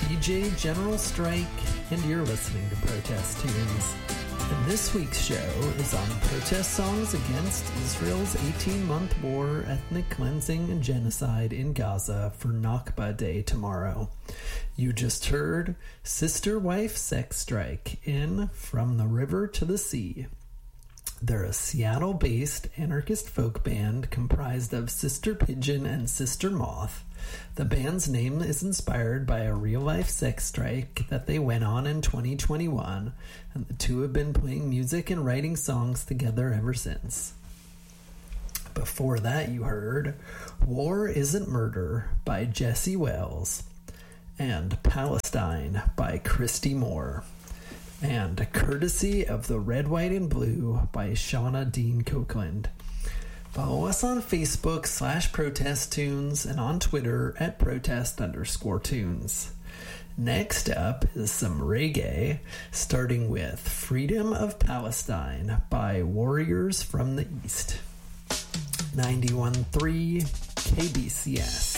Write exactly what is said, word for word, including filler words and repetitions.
D J General Strike, and you're listening to Protest Tunes. And this week's show is on protest songs against Israel's eighteen-month war, ethnic cleansing, and genocide in Gaza for Nakba Day tomorrow. You just heard Sister Wife Sex Strike in From the River to the Sea. They're a Seattle-based anarchist folk band comprised of Sister Pigeon and Sister Moth. The band's name is inspired by a real-life sex strike that they went on in twenty twenty-one, and the two have been playing music and writing songs together ever since. Before that, you heard War Isn't Murder by Jesse Wells, and Palestine by Christy Moore, and Courtesy of the Red, White, and Blue by Shauna Dean Copeland. Follow us on Facebook slash Protest Tunes and on Twitter at Protest underscore Tunes. Next up is some reggae, starting with Freedom of Palestine by Warriors from the East. ninety-one point three K B C S.